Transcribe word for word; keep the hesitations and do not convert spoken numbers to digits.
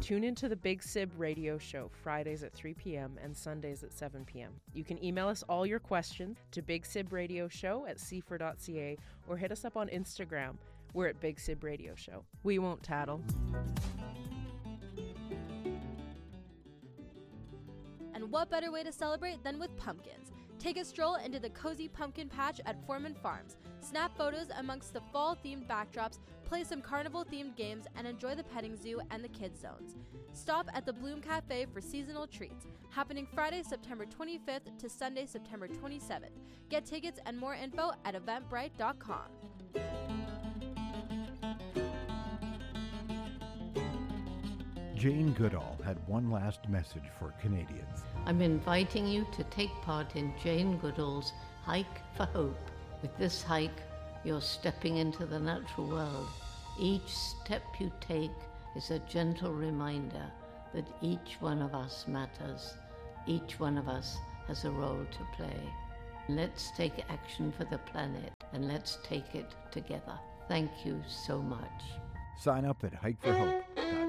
Tune into the Big Sib radio show Fridays at three p.m. and Sundays at seven p.m. You can email us all your questions to Big Sib Radio Show at c f r dot c a or hit us up on Instagram. We're at Big Sib Radio Show. We won't tattle. And what better way to celebrate than with pumpkins? Take a stroll into the cozy pumpkin patch at Foreman Farms. Snap photos amongst the fall-themed backdrops, play some carnival-themed games, and enjoy the petting zoo and the kids' zones. Stop at the Bloom Cafe for seasonal treats, happening Friday, September twenty-fifth to Sunday, September twenty-seventh. Get tickets and more info at eventbrite dot com. Jane Goodall had one last message for Canadians. I'm inviting you to take part in Jane Goodall's Hike for Hope. With this hike, you're stepping into the natural world. Each step you take is a gentle reminder that each one of us matters. Each one of us has a role to play. Let's take action for the planet, and let's take it together. Thank you so much. Sign up at Hike for Hope.